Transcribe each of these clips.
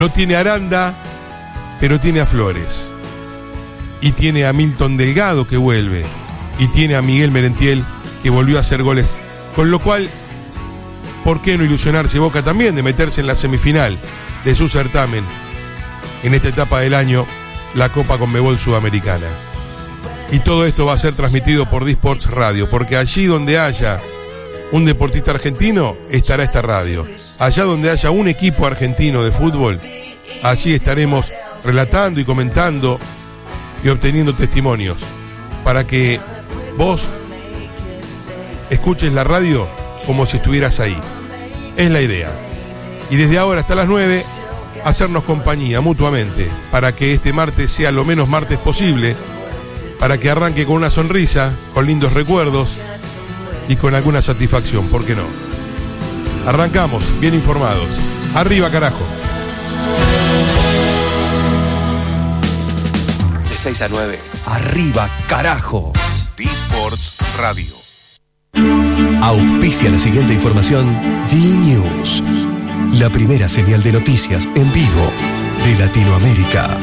No tiene a Aranda, pero tiene a Flores. Y tiene a Milton Delgado, que vuelve. Y tiene a Miguel Merentiel, que volvió a hacer goles. Con lo cual, ¿por qué no ilusionarse Boca también de meterse en la semifinal de su certamen en esta etapa del año, la Copa Conmebol Sudamericana? Y todo esto va a ser transmitido por D-Sports Radio, porque allí donde haya un deportista argentino, estará esta radio. Allá donde haya un equipo argentino de fútbol, allí estaremos relatando y comentando y obteniendo testimonios para que vos escuches la radio como si estuvieras ahí. Es la idea. Y desde ahora hasta las 9, hacernos compañía mutuamente para que este martes sea lo menos martes posible, para que arranque con una sonrisa, con lindos recuerdos y con alguna satisfacción, ¿por qué no? Arrancamos bien informados. Arriba, carajo. De 6 a 9. Arriba, carajo. D-Sports Radio. Auspicia la siguiente información. D-News, la primera señal de noticias en vivo de Latinoamérica.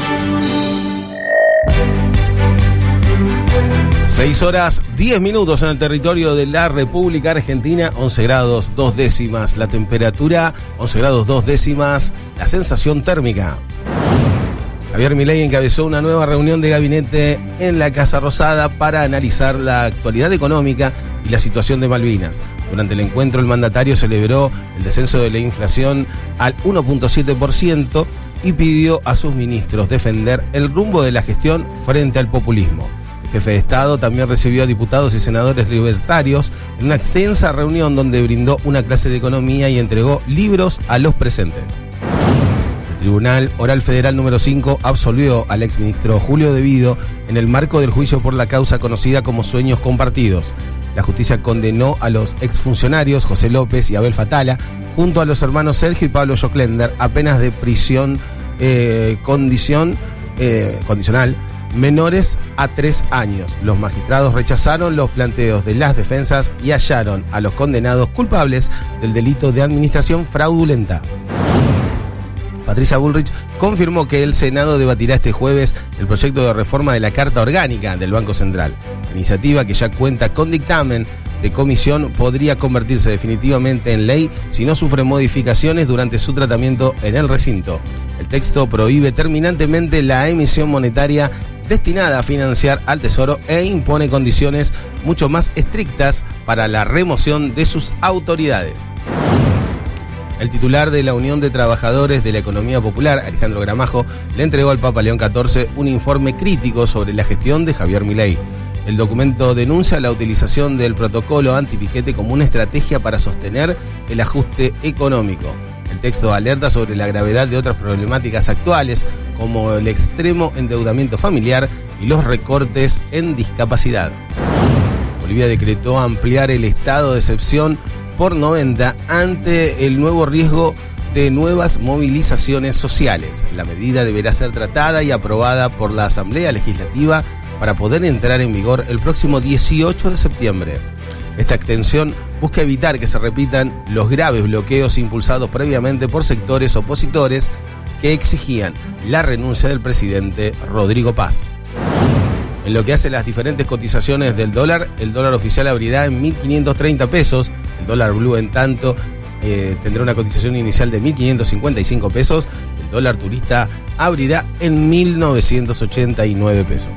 6 horas 10 minutos en el territorio de la República Argentina, 11 grados 2 décimas la temperatura, 11 grados 2 décimas la sensación térmica. Javier Milei encabezó una nueva reunión de gabinete en la Casa Rosada para analizar la actualidad económica y la situación de Malvinas. Durante el encuentro, el mandatario celebró el descenso de la inflación al 1.7% y pidió a sus ministros defender el rumbo de la gestión frente al populismo. El jefe de Estado también recibió a diputados y senadores libertarios en una extensa reunión donde brindó una clase de economía y entregó libros a los presentes. El Tribunal Oral Federal número 5 absolvió al exministro Julio De Vido en el marco del juicio por la causa conocida como Sueños Compartidos. La justicia condenó a los exfuncionarios José López y Abel Fatala, junto a los hermanos Sergio y Pablo Joclender, a penas de prisión condicional menores a 3 años. Los magistrados rechazaron los planteos de las defensas y hallaron a los condenados culpables del delito de administración fraudulenta. Patricia Bullrich confirmó que el Senado debatirá este jueves el proyecto de reforma de la Carta Orgánica del Banco Central. La iniciativa, que ya cuenta con dictamen de comisión, podría convertirse definitivamente en ley si no sufre modificaciones durante su tratamiento en el recinto. El texto prohíbe terminantemente la emisión monetaria destinada a financiar al Tesoro e impone condiciones mucho más estrictas para la remoción de sus autoridades. El titular de la Unión de Trabajadores de la Economía Popular, Alejandro Gramajo, le entregó al Papa León XIV un informe crítico sobre la gestión de Javier Milei. El documento denuncia la utilización del protocolo antipiquete como una estrategia para sostener el ajuste económico. El texto alerta sobre la gravedad de otras problemáticas actuales, como el extremo endeudamiento familiar y los recortes en discapacidad. Bolivia decretó ampliar el estado de excepción por 90 ante el nuevo riesgo de nuevas movilizaciones sociales. La medida deberá ser tratada y aprobada por la Asamblea Legislativa para poder entrar en vigor el próximo 18 de septiembre. Esta extensión busca evitar que se repitan los graves bloqueos impulsados previamente por sectores opositores que exigían la renuncia del presidente Rodrigo Paz. En lo que hace las diferentes cotizaciones del dólar, el dólar oficial abrirá en 1.530 pesos, el dólar blue en tanto tendrá una cotización inicial de 1.555 pesos, el dólar turista abrirá en 1.989 pesos.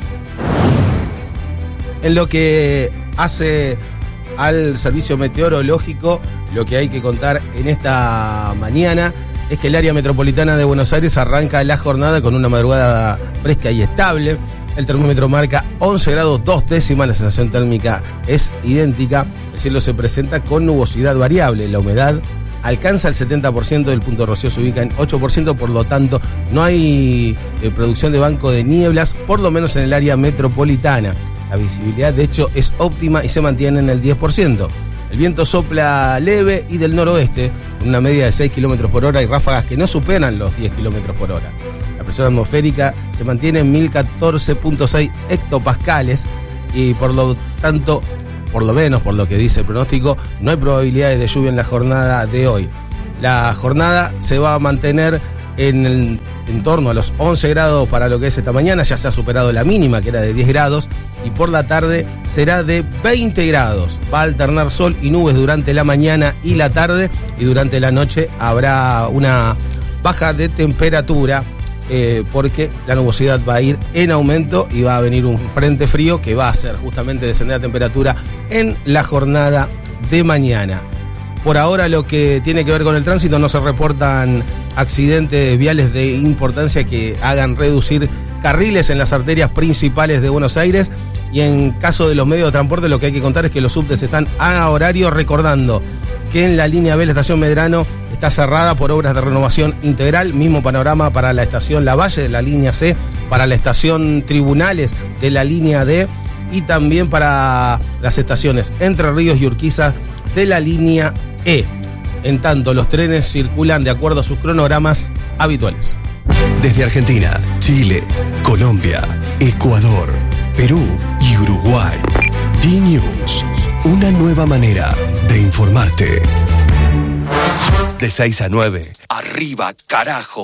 En lo que hace al servicio meteorológico, lo que hay que contar en esta mañana es que el área metropolitana de Buenos Aires arranca la jornada con una madrugada fresca y estable. El termómetro marca 11 grados 2 décimas, la sensación térmica es idéntica. El cielo se presenta con nubosidad variable, la humedad alcanza el 70%, el punto de rocío se ubica en 8%, por lo tanto no hay producción de banco de nieblas, por lo menos en el área metropolitana. La visibilidad de hecho es óptima y se mantiene en el 10%. El viento sopla leve y del noroeste, con una media de 6 km por hora y ráfagas que no superan los 10 km por hora. La presión atmosférica se mantiene en 1014.6 hectopascales y por lo tanto, por lo menos por lo que dice el pronóstico, no hay probabilidades de lluvia en la jornada de hoy. La jornada se va a mantener en torno a los 11 grados para lo que es esta mañana. Ya se ha superado la mínima, que era de 10 grados, y por la tarde será de 20 grados. Va a alternar sol y nubes durante la mañana y la tarde, y durante la noche habrá una baja de temperatura, porque la nubosidad va a ir en aumento y va a venir un frente frío que va a hacer justamente descender la temperatura en la jornada de mañana. Por ahora, lo que tiene que ver con el tránsito, no se reportan accidentes viales de importancia que hagan reducir carriles en las arterias principales de Buenos Aires. Y en caso de los medios de transporte, lo que hay que contar es que los subtes están a horario, recordando que en la línea B la estación Medrano está cerrada por obras de renovación integral. Mismo panorama para la estación Lavalle de la línea C, para la estación Tribunales de la línea D, y también para las estaciones Entre Ríos y Urquiza de la línea E. En tanto, los trenes circulan de acuerdo a sus cronogramas habituales. Desde Argentina, Chile, Colombia, Ecuador, Perú y Uruguay. D-News, una nueva manera de informarte. De 6 a 9. Arriba, carajo.